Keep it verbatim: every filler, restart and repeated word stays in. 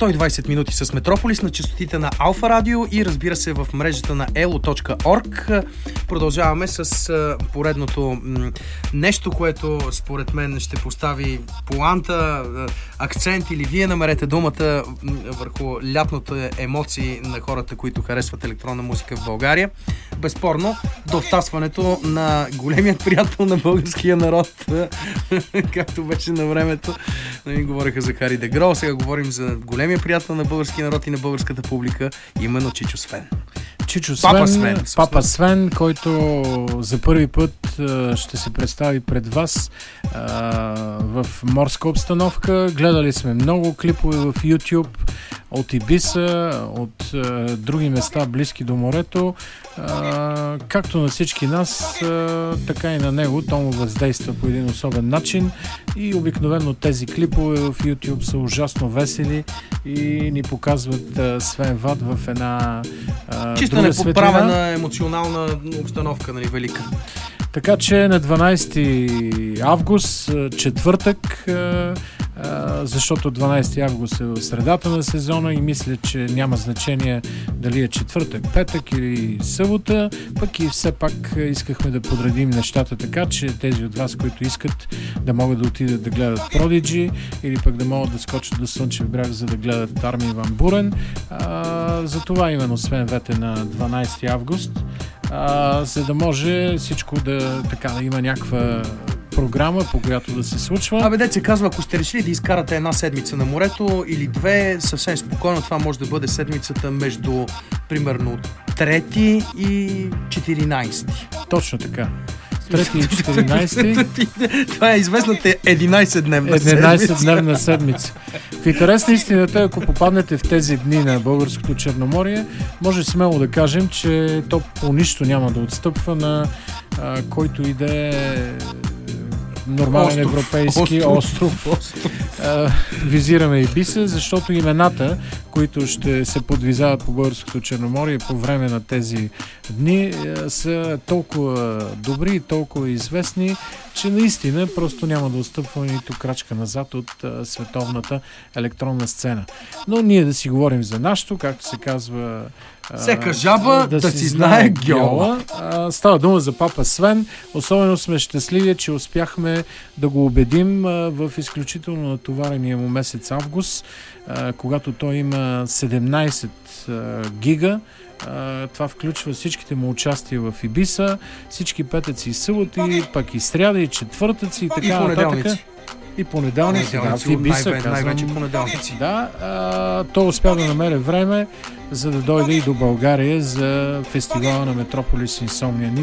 сто и двайсет минути с Метрополис на честотите на Алфа Радио и разбира се в мрежата на elo точка org. Продължаваме с а, поредното м- нещо, което според мен ще постави поанта, а, акцент или вие намерете думата м- върху лятната емоции на хората, които харесват електронна музика в България. Безспорно, довтасването на големият приятел на българския народ, както беше на времето. Нали, говореха за Хари де Грол, сега говорим за големия приятел на българския народ и на българската публика, именно Чичо Свен. Чичо Свен, Папа Свен, Папа Свен, който за първи път а, ще се представи пред вас а, в морска обстановка. Гледали сме много клипове в YouTube от Ибиса, от а, други места близки до морето. А, както на всички нас, а, така и на него. То му въздейства по един особен начин и обикновено тези клипове в YouTube са ужасно весели и ни показват а, Свен Вад в една а, чисто неподправена емоционална обстановка, нали, велика. Така че на дванайсети август, четвъртък, защото дванайсети август е в средата на сезона и мисля, че няма значение дали е четвъртък, петък или събота, пък и все пак искахме да подредим нещата така, че тези от вас, които искат да могат да отидат да гледат Prodigy или пък да могат да скочат до Слънчев бряг, за да гледат Армин ван Бурен. За това именно Свен Вете на дванайсети август, а, за да може всичко да, така, да има някаква програма, по която да се случва. Абе, дет се казва, ако сте решили да изкарате една седмица на морето или две, съвсем спокойно, това може да бъде седмицата между, примерно, трети и четиринайсети. Точно така. трети и четиринайсети. Това е известната единайсетдневна седмица. единайсетдневна седмица. В интерес на истината, ако попаднете в тези дни на българското Черноморие, може смело да кажем, че то по нищо няма да отстъпва на а, който и да е нормален остров, европейски остров. остров. остров. А, визираме Ибиса, защото имената, които ще се подвизават по българското Черноморие по време на тези дни, са толкова добри и толкова известни, че наистина просто няма да отстъпва нито крачка назад от а, световната електронна сцена. Но ние да си говорим за нашото, както се казва, всека жаба да, да си знае гьола. А, става дума за Папа Свен. Особено сме щастливи, че успяхме да го убедим а, в изключително натоварения му месец август, а, когато той има седемнайсет а, гига. Uh, това включва всичките му участия в Ибиса, всички петъци и съботи, пък и сряда, и четвъртъци и така и понеделници. нататък. И понеделници, да, в Ибиса, най- най-вече понеделници. Да, а, той успя да намери време, за да дойде и до България за фестивала на Метрополис Инсомния.